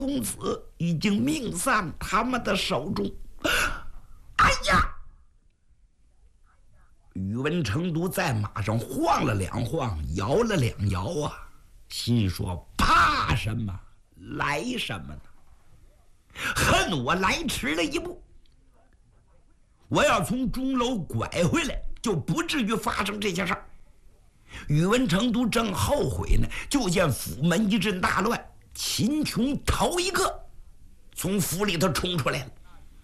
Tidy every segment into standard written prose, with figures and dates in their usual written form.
公子已经命丧他们的手中。哎呀！宇文成都在马上晃了2晃，摇了2摇啊，心说：怕什么？来什么呢？恨我来迟了一步。我要从钟楼拐回来，就不至于发生这些事儿。宇文成都正后悔呢，就见府门一阵大乱，秦琼头一个从府里头冲出来了。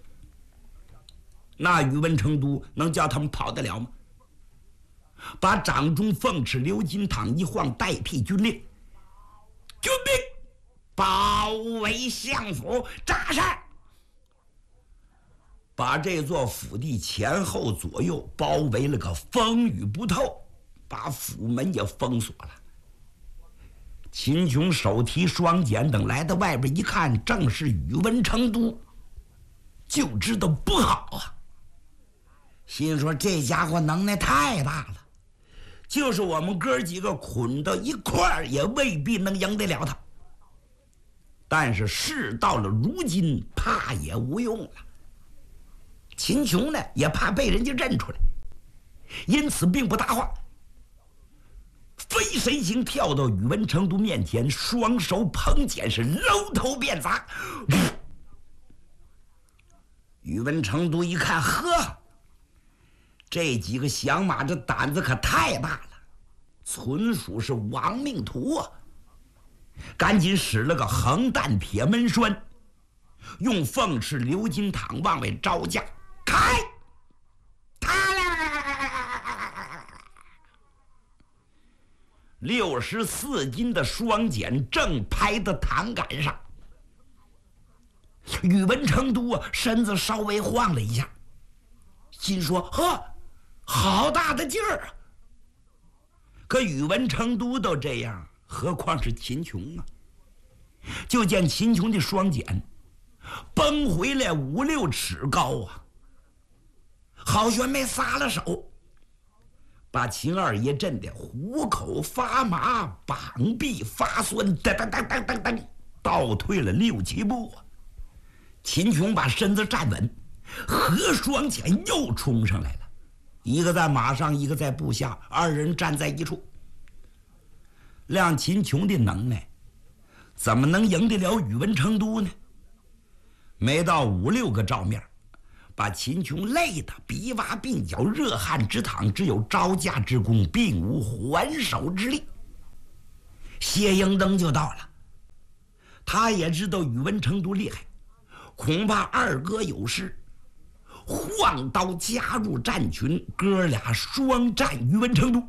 那宇文成都能叫他们跑得了吗？把掌中凤翅鎏金镗一晃，代替军令：军兵包围相府，扎上！把这座府地前后左右包围了个风雨不透，把府门也封锁了。秦琼手提双锏等来到外边一看，正是宇文成都，就知道不好啊。心说这家伙能耐太大了，就是我们哥几个捆到一块儿，也未必能赢得了他。但是事到了如今，怕也无用了。秦琼呢，也怕被人家认出来，因此并不答话，飞身形跳到宇文成都面前，双手捧锏，是搂头便砸。宇文成都一看，呵，这几个响马这胆子可太大了，纯属是亡命徒啊！赶紧使了个横弹铁门栓，用凤翅鎏金镗往外招架，开！他啦！64斤的双锏正拍在镗杆上。宇文成都啊，身子稍微晃了一下，心说：呵，好大的劲儿啊！可宇文成都都这样，何况是秦琼啊？就见秦琼的双锏崩回来5、6尺高啊！好悬没撒了手，把秦二爷震得虎口发麻，膀臂发酸，噔噔噔噔噔噔，倒退了6、7步啊！秦琼把身子站稳，合双锏又冲上来了，一个在马上，一个在部下，二人站在一处。亮秦琼的能耐，怎么能赢得了宇文成都呢？没到5、6个照面，把秦琼累得鼻洼鬓角，热汗直淌，只有招架之功，并无还手之力。谢英登就到了，他也知道宇文成都厉害，恐怕二哥有事，晃刀加入战群，哥俩双战宇文成都。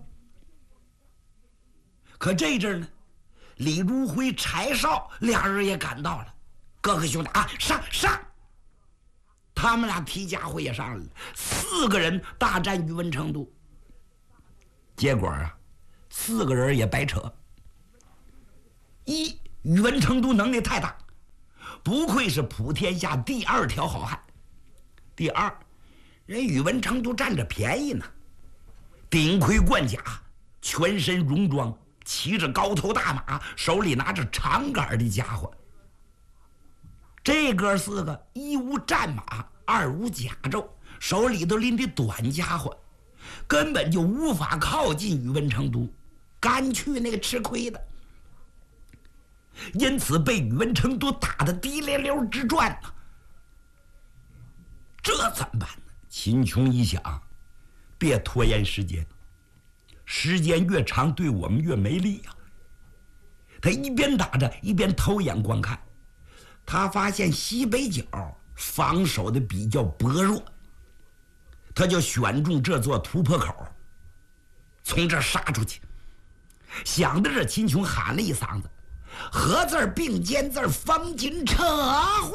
可这阵呢，李如辉、柴少俩人也赶到了，哥哥兄弟啊，上！他们俩提家伙也上来了，4个人大战宇文成都。结果啊，4个人也白扯。一，宇文成都能力太大，不愧是普天下第2条好汉。第二，人宇文成都占着便宜呢，顶盔贯甲，全身戎装，骑着高头大马，手里拿着长杆的家伙。这哥4个一无战马，二无甲胄，手里头拎的短家伙，根本就无法靠近宇文成都，干去那个吃亏的。因此被宇文成都打得滴溜溜直转呢。这怎么办呢？秦琼一想，别拖延时间，时间越长对我们越没利啊。他一边打着，一边偷眼观看，他发现西北角防守的比较薄弱，他就选中这座突破口，从这杀出去。想到这，秦琼喊了一嗓子：合字并肩字，风紧扯话，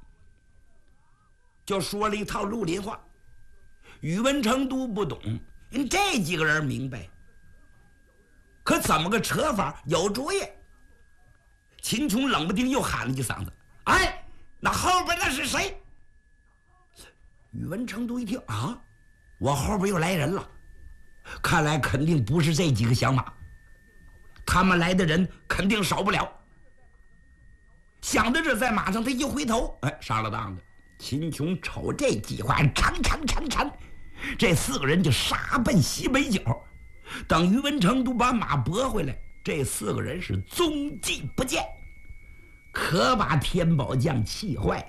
就说了一套绿林话。宇文成都不懂，这几个人明白，可怎么个扯法？有主意。秦琼冷不丁又喊了一嗓子：哎，那后边那是谁？宇文成都一听啊，我后边又来人了，看来肯定不是这几个响马，他们来的人肯定少不了。 想到这，在马上他一回头，哎，上了当了。秦琼瞅这计划，长，这4个人就杀奔西北角。等宇文成都把马拨回来，这4个人是踪迹不见，可把天宝将气坏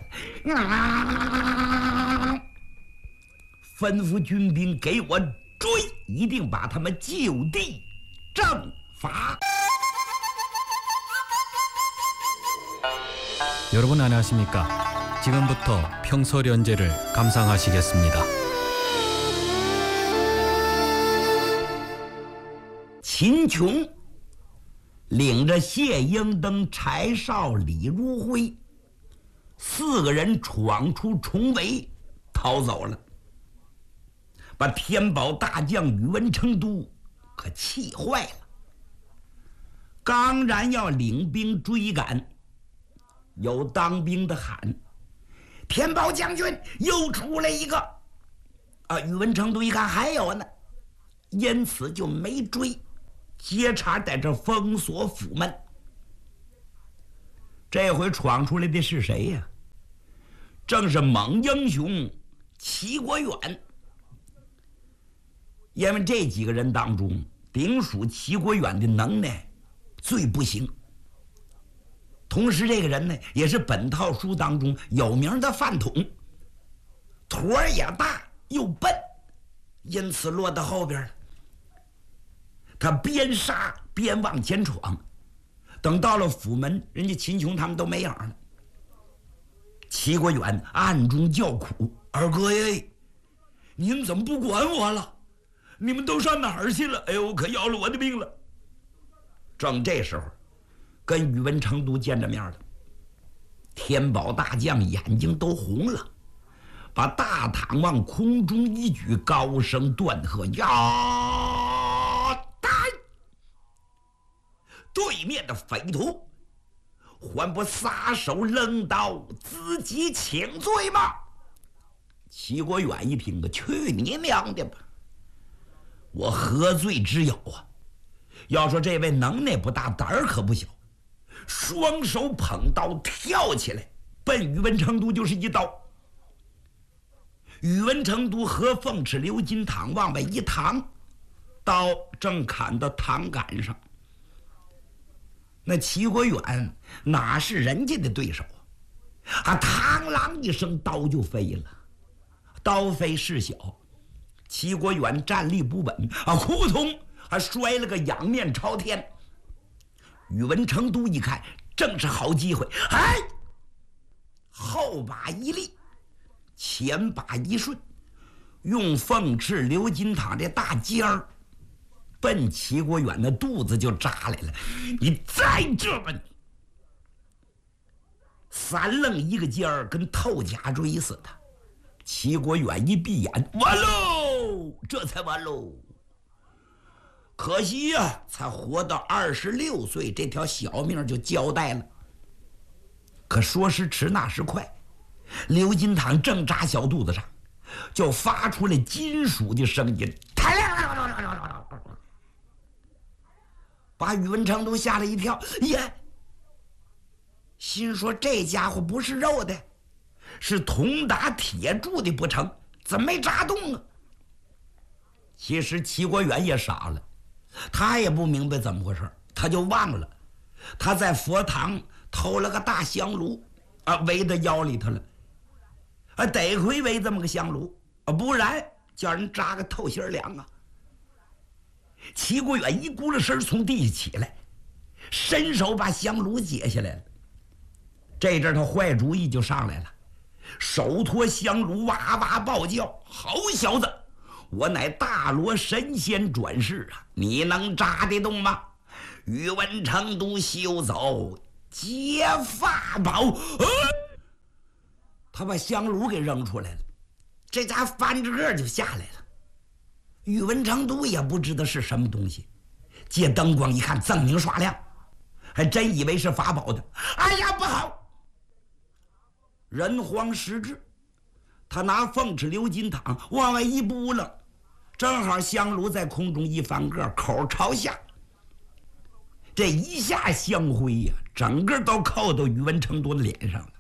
了。吩咐军兵给我追，一定把他们就地正法。 여러분 안녕하십니까? 지금부터 평설연재를 감상하시겠습니다. 秦琼领着谢英登、柴少、李如辉4个人闯出重围，逃走了，把天宝大将宇文成都可气坏了。刚然要领兵追赶，有当兵的喊：“天宝将军又出来一个！”啊，宇文成都一看还有呢，因此就没追，接茬在这封锁府门。这回闯出来的是谁呀？正是猛英雄齐国远。因为这几个人当中，顶属齐国远的能耐最不行。同时，这个人呢，也是本套书当中有名的饭桶，坨儿也大又笨，因此落到后边了。他边杀边往前闯，等到了府门，人家秦琼他们都没影了。齐国远暗中叫苦：“二哥耶，您怎么不管我了？你们都上哪儿去了？哎呦，可要了我的命了！”正这时候，跟宇文成都见着面了。天宝大将眼睛都红了，把大躺往空中一举，高声断喝：“呀！打！”对面的匪徒还不撒手扔刀，自己请罪吗？齐国远一听，个去你娘的吧！我何罪之有啊？要说这位能耐不大，胆儿可不小，双手捧刀跳起来，奔宇文成都就是一刀。宇文成都和凤翅鎏金躺往外一躺，刀正砍到躺杆上。那齐国远哪是人家的对手啊？嘡啷一声，刀就飞了。刀飞事小，齐国远站立不稳啊，扑通还摔了个仰面朝天。宇文成都一看，正是好机会，哎，后把一立，前把一顺，用凤翅鎏金躺这大尖儿奔齐国远的肚子就扎来了。你再这么，3愣一个尖儿，跟透甲锥似的。齐国远一闭眼，完喽，这才完喽。可惜呀，才活到26岁，这条小命就交代了。可说时迟，那时快，鎏金躺正扎小肚子上，就发出了金属的声音，把宇文成都吓了一跳，耶！心说这家伙不是肉的，是铜打铁铸的不成？怎么没扎动啊？其实齐国远也傻了，他也不明白怎么回事，他就忘了他在佛堂偷了个大香炉啊，围到腰里头了啊，得亏围这么个香炉啊，不然叫人扎个透心凉啊。齐国远一咕噜身从地下起来，伸手把香炉解下来了。这阵他坏主意就上来了，手托香炉哇哇暴叫：“好小子，我乃大罗神仙转世啊，你能扎得动吗？”宇文成都休走，接法宝，他把香炉给扔出来了，这家翻着个就下来了。宇文成都也不知道是什么东西，借灯光一看，锃明刷亮，还真以为是法宝的。哎呀，不好！人慌失智，他拿凤翅鎏金躺往外一扑棱，正好香炉在空中一翻个，口朝下。 这一下香灰呀，整个都扣到宇文成都的脸上了。